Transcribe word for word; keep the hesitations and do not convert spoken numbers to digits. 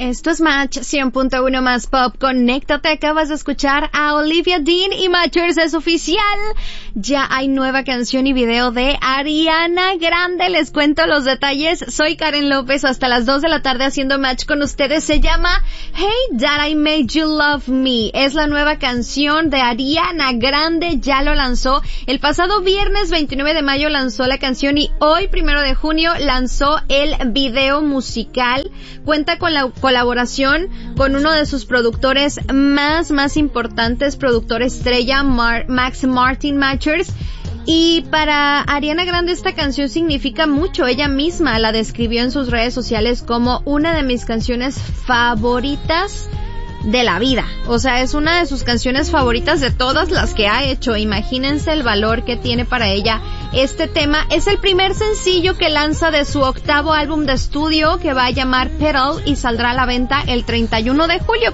Esto es Match cien punto uno más Pop. Conéctate, acabas de escuchar a Olivia Dean y Matchers es oficial. Ya hay nueva canción y video de Ariana Grande. Les cuento los detalles. Soy Karen López, hasta las dos de la tarde haciendo match con ustedes. Se llama Hey That I Made You Love Me. Es la nueva canción de Ariana Grande. Ya lo lanzó el pasado viernes veintinueve de mayo, lanzó la canción y hoy primero de junio lanzó el video musical. Cuenta con la colaboración con uno de sus productores más, más importantes, productor estrella, Mar- Max Martin Matchers. Y para Ariana Grande esta canción significa mucho. Ella misma la describió en sus redes sociales como una de mis canciones favoritas de la vida. O sea, es una de sus canciones favoritas de todas las que ha hecho. Imagínense el valor que tiene para ella este tema. Es el primer sencillo que lanza de su octavo álbum de estudio, que va a llamar Petal, y saldrá a la venta el treinta y uno de julio.